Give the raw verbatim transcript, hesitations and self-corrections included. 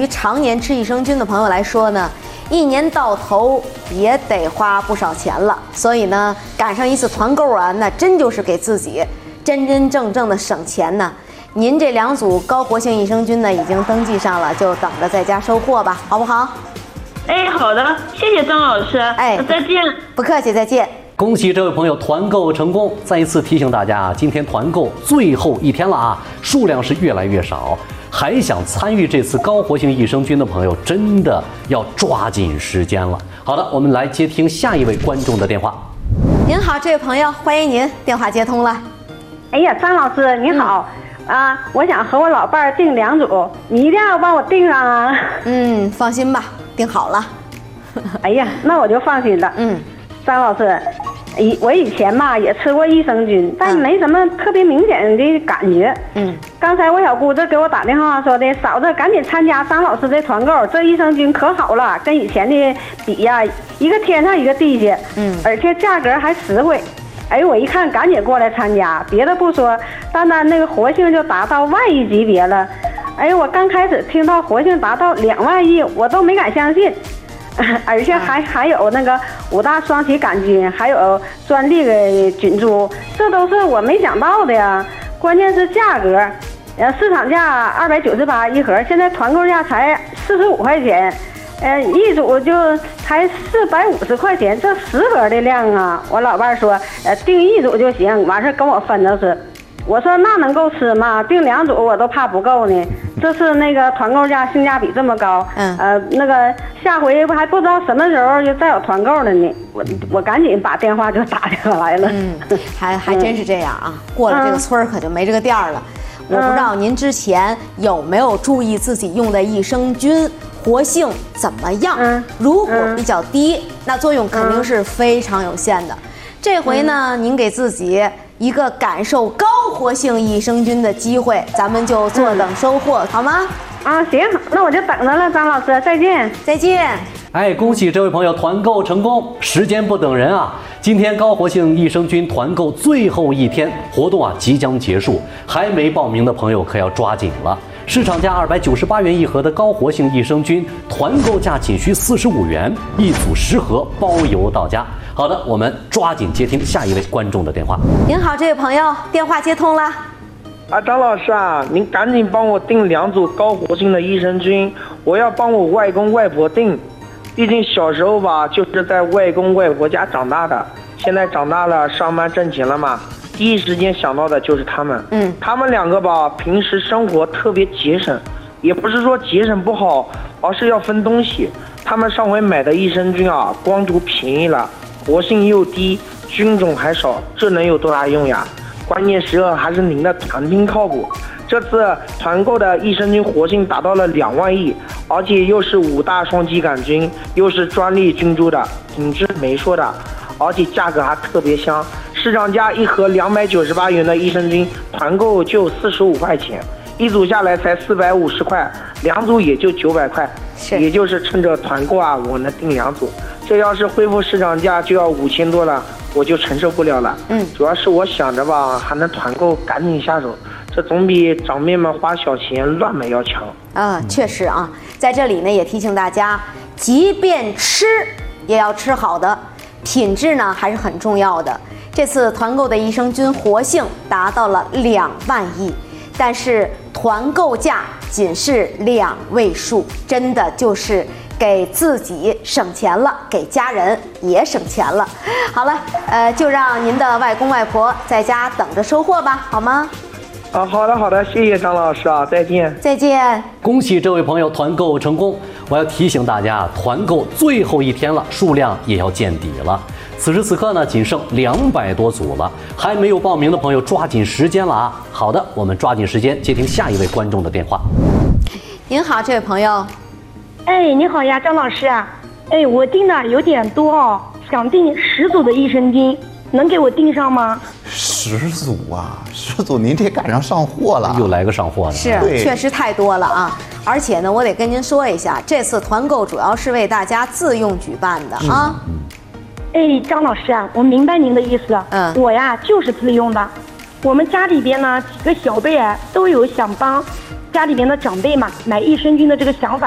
于常年吃益生菌的朋友来说呢，一年到头也得花不少钱了。所以呢，赶上一次团购啊，那真就是给自己真真正正的省钱呢。您这两组高活性益生菌呢，已经登记上了，就等着在家收货吧，好不好？ 哎，好的，谢谢张老师。 哎， 再见。 不客气，再见。 恭喜这位朋友团购成功！再一次提醒大家，今天团购最后一天了啊，数量是越来越少。还想参与这次高活性益生菌的朋友，真的要抓紧时间了。好的，我们来接听下一位观众的电话。 您好，这位朋友，欢迎您，电话接通了。 哎呀，张老师您好。嗯啊，我想和我老伴儿订两组，你一定要帮我订上啊！ 嗯，放心吧，订好了。 哎呀，那我就放心了。 嗯， 张老师，以我以前吧也吃过益生菌，但没什么特别明显的感觉。 嗯， 刚才我小姑子给我打电话说的，嫂子赶紧参加张老师的团购，这益生菌可好了，跟以前的比呀，一个天上一个地下。嗯，而且价格还实惠。哎，我一看，赶紧过来参加。别的不说，单单那个活性就达到万亿级别了。哎，我刚开始听到活性达到两万亿，我都没敢相信。而且还还有那个五大双歧杆菌，还有专利的菌株，这都是我没想到的呀。关键是价格，呃，市场价二百九十八一盒，现在团购价才四十五块钱。呃，一组就才四百五十块钱，这十盒的量啊！我老伴说，呃，订一组就行，完事跟我分着吃。我说那能够吃吗？订两组我都怕不够呢。这次那个团购价性价比这么高，嗯，呃，那个下回还不知道什么时候就再有团购了呢。我我赶紧把电话就打下来了。 嗯，还还真是这样啊！过了这个村儿可就没这个店儿了。我不知道您之前有没有注意自己用的益生菌活性怎么样？嗯，如果比较低，那作用肯定是非常有限的。这回呢，您给自己一个感受高活性益生菌的机会，咱们就坐等收货，好吗？ 啊，行，那我就等着了，张老师，再见， 再见。 哎，恭喜这位朋友团购成功！时间不等人啊，今天高活性益生菌团购最后一天，活动啊即将结束，还没报名的朋友可要抓紧了。市场价二百九十八元一盒的高活性益生菌，团购价仅需四十五元，一组十盒，包邮到家。好的，我们抓紧接听下一位观众的电话。 您好，这位朋友，电话接通了。 啊，张老师啊，您赶紧帮我订两组高活性的益生菌，我要帮我外公外婆订。毕竟小时候吧，就是在外公外婆家长大的，现在长大了，上班挣钱了嘛，第一时间想到的就是他们。嗯，他们两个吧，平时生活特别节省，也不是说节省不好，而是要分东西。他们上回买的益生菌啊，光图便宜了，活性又低，菌种还少，这能有多大用呀？关键时刻还是您的团订靠谱。这次团购的益生菌活性达到了两万亿，而且又是五大双歧杆菌，又是专利菌株的，品质没说的，而且价格还特别香。市场价一盒两百九十八元的益生菌，团购就四十五块钱，一组下来才四百五十块，两组也就九百块，也就是趁着团购啊，我能订两组。这要是恢复市场价就要五千多了，我就承受不了了。嗯，主要是我想着吧，还能团购，赶紧下手。这总比长辈们花小钱乱买要强啊！确实啊，在这里呢也提醒大家，即便吃也要吃好的，品质呢还是很重要的。这次团购的益生菌活性达到了两万亿，但是团购价仅是两位数，真的就是给自己省钱了，给家人也省钱了。好了，呃，就让您的外公外婆在家等着收货吧，好吗？ 啊，好的好的，谢谢张老师啊，再见再见。 恭喜这位朋友团购成功！我要提醒大家，团购最后一天了，数量也要见底了。此时此刻呢，仅剩两百多组了，还没有报名的朋友抓紧时间了啊！好的，我们抓紧时间接听下一位观众的电话。 您好，这位朋友。 哎，你好呀，张老师啊。哎，我订的有点多哦，想订十组的益生菌，能给我订上吗？ 十组啊，十组您这赶上上货了， 又来个上货的， 是，确实太多了啊！而且呢，我得跟您说一下，这次团购主要是为大家自用举办的啊。 嗯。哎，张老师啊，我明白您的意思。嗯。我呀就是自用的，我们家里边呢几个小辈啊都有想帮家里边的长辈嘛买益生菌的这个想法。